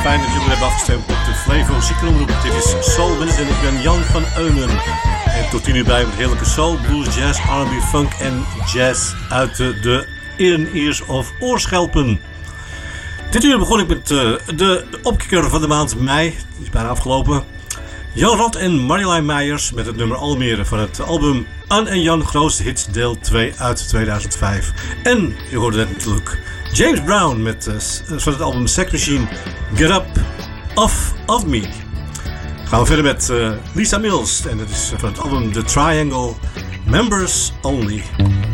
Fijn dat jullie hebben afgestemd op de Flevo Ziekenomroep. Dit is Soul Minute en ik ben Jan van Eunen. En tot 10 uur bij met heerlijke soul, blues, jazz, R&B, funk en jazz uit de ears of oorschelpen. Dit uur begon ik met de opkikker van de maand mei. Die is bijna afgelopen. Jan Rot en Marjolein Meijers met het nummer Almere van het album Anne en Jan Grootste Hits deel 2 uit 2005. En je hoorde net natuurlijk James Brown met van het album Sex Machine Get Up Off of Me. Gaan we verder met Lisa Mills en dat is van het album The Triangle Members Only.